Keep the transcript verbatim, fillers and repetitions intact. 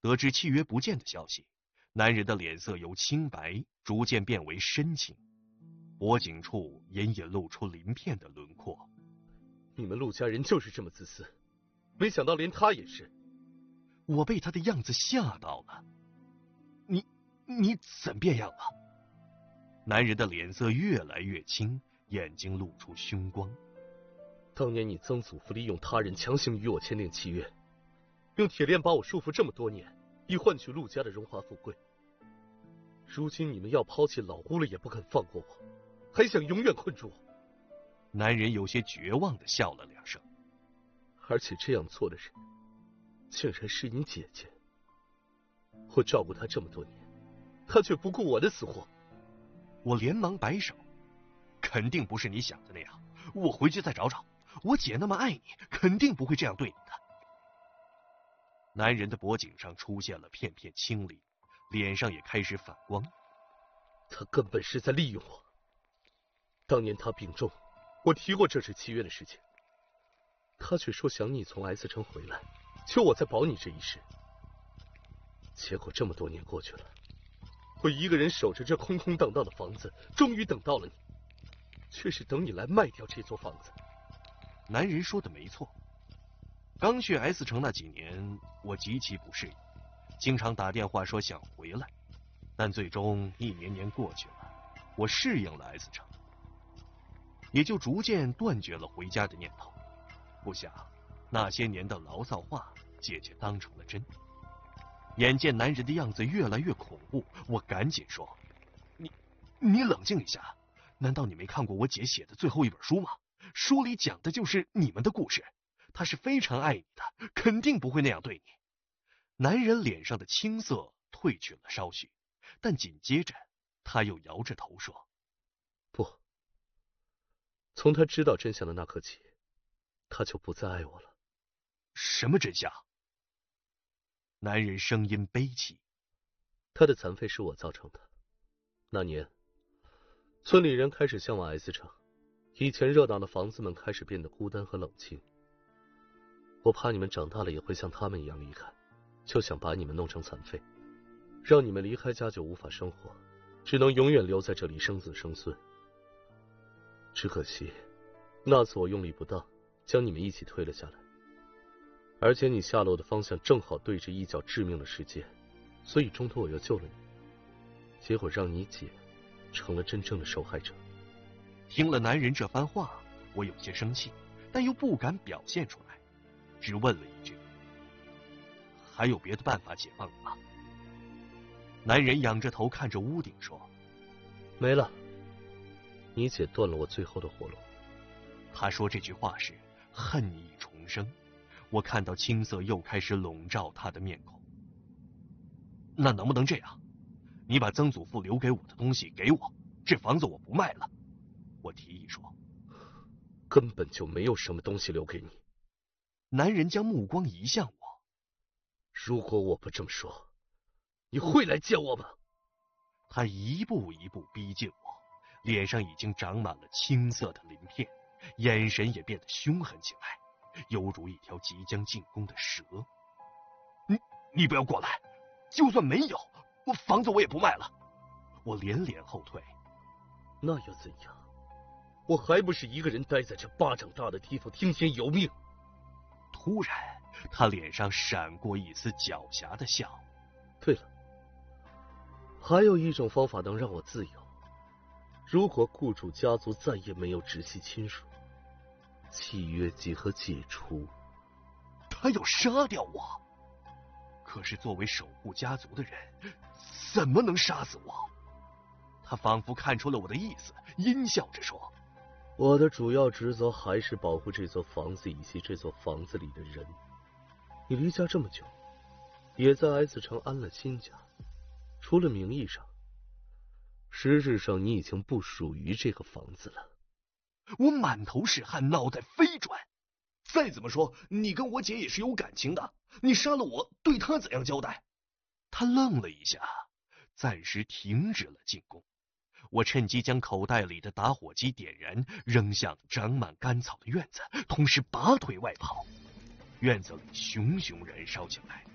得知契约不见的消息，男人的脸色由清白逐渐变为深情，脖颈处隐隐露出鳞片的轮廓。 你们陆家人就是这么自私，没想到连他也是。 我被他的样子吓到了。你你怎变样了？男人的脸色越来越青，眼睛露出凶光。 当年你曾祖父利用他人强行与我签订契约，用铁链把我束缚这么多年，以换取陆家的荣华富贵。如今你们要抛弃老屋了也不肯放过我，还想永远困住我。 男人有些绝望地笑了两声。 而且这样做的人竟然是你姐姐。我照顾她这么多年，她却不顾我的死活。 我连忙摆手，肯定不是你想的那样，我回去再找找。我姐那么爱你，肯定不会这样对你的。男人的脖颈上出现了片片青鳞，脸上也开始反光。 他根本是在利用我。当年他病重，我提过这纸契约的事情，他却说想你从 S 城回来，求我再保你这一世。结果这么多年过去了，我一个人守着这空空荡荡的房子，终于等到了你，却是等你来卖掉这座房子。 男人说的没错，刚去 S 城那几年，我极其不适应，经常打电话说想回来，但最终一年年过去了，我适应了 S 城，也就逐渐断绝了回家的念头。不想那些年的牢骚话，姐姐当成了真。眼见男人的样子越来越恐怖，我赶紧说：“你，你冷静一下，难道你没看过我姐写的最后一本书吗？书里讲的就是你们的故事，她是非常爱你的，肯定不会那样对你。”男人脸上的青涩褪去了稍许，但紧接着他又摇着头说：“ 不，从他知道真相的那刻起，他就不再爱我了。” 什么真相？男人声音悲戚。 他的残废是我造成的。那年，村里人开始向往 S 城，以前热闹的房子们开始变得孤单和冷清。我怕你们长大了也会像他们一样离开，就想把你们弄成残废，让你们离开家就无法生活，只能永远留在这里生子生孙。只可惜，那次我用力不当，将你们一起推了下来。而且你下落的方向正好对着一脚致命的石阶，所以中途我又救了你，结果让你姐成了真正的受害者。 听了男人这番话，我有些生气，但又不敢表现出来，只问了一句：“还有别的办法解放你吗？”男人仰着头看着屋顶说：“ 没了，你姐断了我最后的活路。” 他说这句话时恨意重生，我看到青色又开始笼罩他的面孔。那能不能这样？你把曾祖父留给我的东西给我，这房子我不卖了。我提议说。 根本就没有什么东西留给你。 男人将目光移向我。 如果我不这么说，你会来见我吗？ 他一步一步逼近我，脸上已经长满了青色的鳞片，眼神也变得凶狠起来，犹如一条即将进攻的蛇。你你不要过来，就算没有，我房子我也不卖了。我连连后退。 那又怎样？我还不是一个人待在这巴掌大的地方听天由命。 突然他脸上闪过一丝狡黠的笑。 对了，还有一种方法能让我自由，如果雇主家族再也没有直系亲属，契约即可解除。 他要杀掉我，可是作为守护家族的人，怎么能杀死我？他仿佛看出了我的意思，阴笑着说：“ 我的主要职责还是保护这座房子以及这座房子里的人。你离家这么久，也在 S 城安了新家，除了名义上，实质上你已经不属于这个房子了。” 我满头是汗，脑袋飞转。再怎么说，你跟我姐也是有感情的，你杀了我，对她怎样交代？他愣了一下，暂时停止了进攻。我趁机将口袋里的打火机点燃，扔向长满干草的院子，同时拔腿外跑。院子里熊熊燃烧起来，